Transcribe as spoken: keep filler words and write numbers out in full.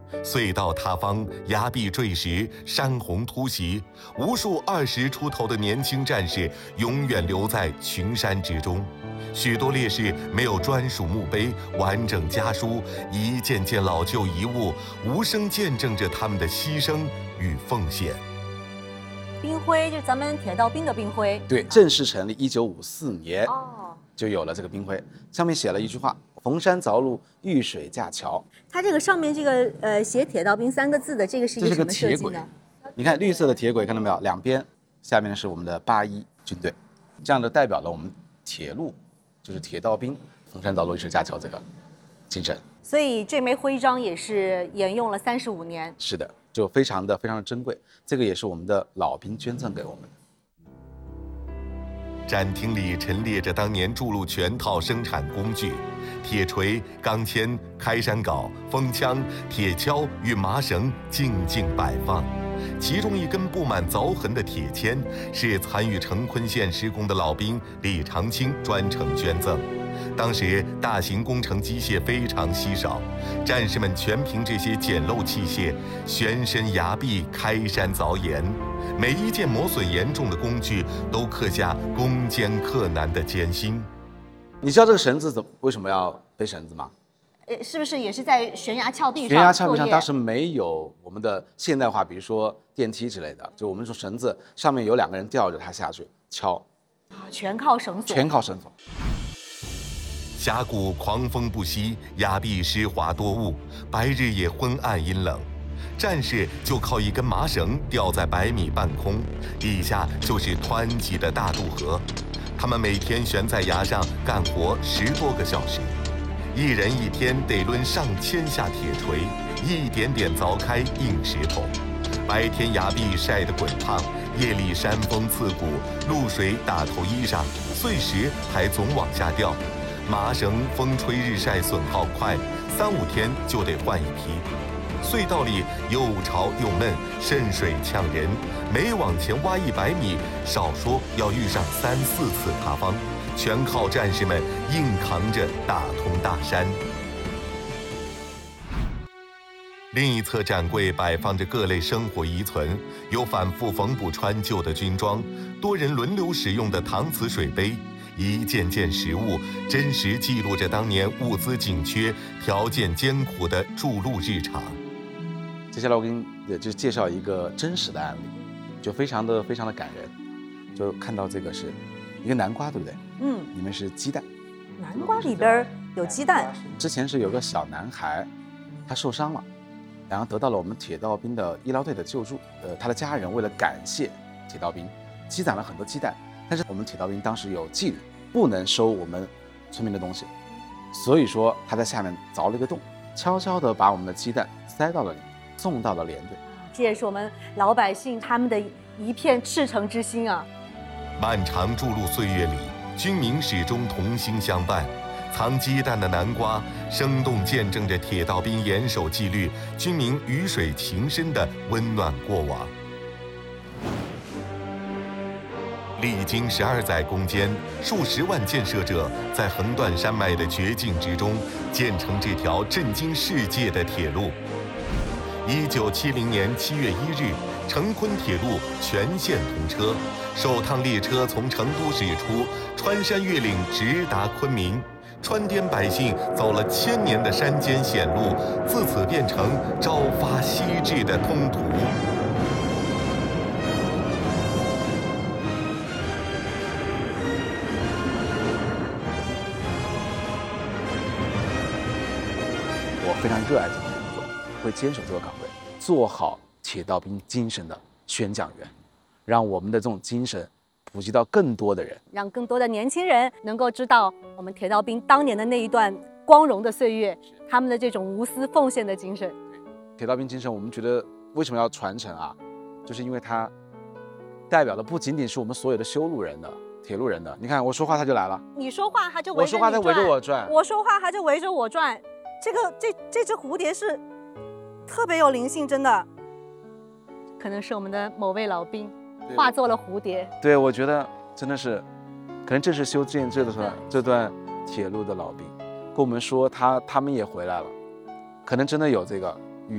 隧道塌方，崖壁坠石，山洪突袭，无数二十出头的年轻战士永远留在群山之中。许多烈士没有专属墓碑、完整家书，一件件老旧遗物，无声见证着他们的牺牲与奉献。 兵徽就是咱们铁道兵的兵徽， 对，正式成立一九五四年， 哦， 就有了这个兵徽，上面写了一句话：逢山凿路，遇水架桥。 它这个上面这个呃写铁道兵三个字的这个是一个什么设计呢？ 你看绿色的铁轨，看到没有？两边下面是我们的八一军队，这样的代表了我们铁路，就是铁道兵逢山凿路，遇水架桥这个精神。 所以这枚徽章也是沿用了三十五年。 是的，就非常的非常的珍贵。这个也是我们的老兵捐赠给我们的。 展厅里陈列着当年筑路全套生产工具，铁锤、钢钎、开山镐、风枪、铁锹与麻绳静静摆放。其中一根布满凿痕的铁钎是参与成昆县施工的老兵李长青专程捐赠。当时大型工程机械非常稀少，战士们全凭这些简陋器械旋身崖壁、开山凿岩。每一件磨损严重的工具都刻下攻坚克难的艰辛。 你知道这个绳子怎为什么要背绳子吗？ 呃，是不是也是在悬崖峭壁上？ 悬崖峭壁上当时没有我们的现代化，比如说电梯之类的，就我们说绳子上面有两个人吊着它下去敲， 啊，全靠绳索， 全靠绳索。 峡谷狂风不息，崖壁湿滑多雾，白日也昏暗阴冷。战士就靠一根麻绳吊在百米半空，底下就是湍急的大渡河。他们每天悬在崖上干活十多个小时，一人一天得抡上千下铁锤，一点点凿开硬石头。白天崖壁晒得滚烫，夜里山风刺骨，露水打透衣裳，碎石还总往下掉。麻绳风吹日晒损耗快，三五天就得换一批。隧道里又潮又闷，渗水呛人，每往前挖一百米，少说要遇上三四次塌方，全靠战士们硬扛着打通大山。另一侧展柜摆放着各类生活遗存，有反复缝补穿旧的军装，多人轮流使用的搪瓷水杯，一件件实物真实记录着当年物资紧缺、条件艰苦的筑路日常。 接下来我给你就介绍一个真实的案例，就非常的非常的感人。就看到这个是一个南瓜，对不对？嗯，里面是鸡蛋。 南瓜里边有鸡蛋。 之前是有个小男孩，他受伤了，然后得到了我们铁道兵的医疗队的救助。呃，他的家人为了感谢铁道兵，积攒了很多鸡蛋。但是我们铁道兵当时有纪律，不能收我们村民的东西，所以说他在下面凿了一个洞，悄悄地把我们的鸡蛋塞到了里面，送到了连队。 这也是我们老百姓他们的一片赤诚之心啊！ 漫长筑路岁月里，军民始终同心相伴。藏鸡蛋的南瓜，生动见证着铁道兵严守纪律、军民鱼水情深的温暖过往。历经十二载攻坚，数十万建设者在横断山脉的绝境之中，建成这条震惊世界的铁路。一九七零年七月一日，成昆铁路全线通车，首趟列车从成都驶出，穿山越岭直达昆明。川滇百姓走了千年的山间险路，自此变成朝发夕至的通途。 我非常热爱这个工作，会坚守这个岗位，做好铁道兵精神的宣讲员，让我们的这种精神普及到更多的人， 让更多的年轻人能够知道我们铁道兵当年的那一段光荣的岁月，他们的这种无私奉献的精神。 铁道兵精神，我们觉得为什么要传承啊？就是因为它代表的不仅仅是我们所有的修路人的、铁路人的。你看我说话他就来了， 你说话他就围着你转， 我说话他围着我转， 我说话他就围着我转。这个这这只蝴蝶是特别有灵性，真的，可能是我们的某位老兵化作了蝴蝶。 对，我觉得真的是，可能正是修建这段这段铁路的老兵，跟我们说他他们也回来了，可能真的有这个